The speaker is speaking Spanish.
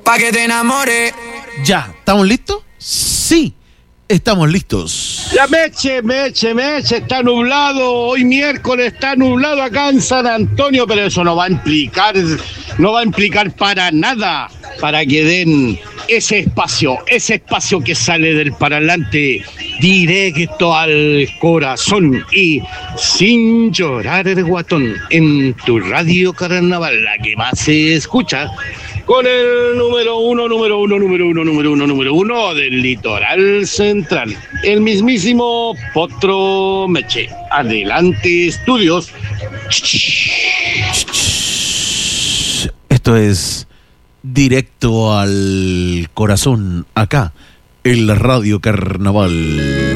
pa' que te enamore. Ya, ¿estamos listos? Sí, estamos listos. Ya Meche, está nublado, hoy miércoles está nublado acá en San Antonio, pero eso no va a implicar para nada, para que den ese espacio que sale del parlante directo al corazón y sin llorar el guatón en tu radio Carnaval, la que más se escucha, con el número uno del litoral central, el mismísimo Potro Meche. Adelante, estudios. Esto es directo al corazón, acá, en la radio Carnaval.